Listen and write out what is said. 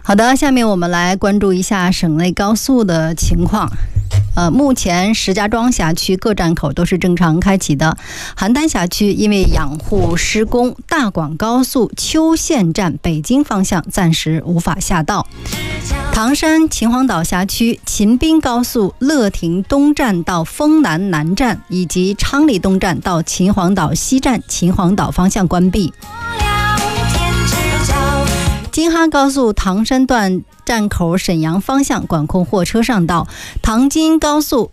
好的，下面我们来关注一下省内高速的情况。目前石家庄辖区各站口都是正常开启的。邯郸辖区因为养护施工，大广高速邱县站北京方向暂时无法下道。唐山秦皇岛辖区秦滨高速乐亭东站到丰南南站以及昌黎东站到秦皇岛西站秦皇岛方向关闭。京哈高速唐山段站口沈阳方向管控货车上道，唐津高速